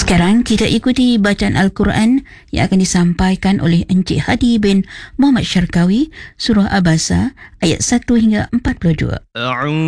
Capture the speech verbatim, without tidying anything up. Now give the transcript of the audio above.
Sekarang kita ikuti bacaan Al-Quran yang akan disampaikan oleh Encik Hadi bin Muhammad Syarkawi, Surah Abasa ayat satu hingga empat puluh dua.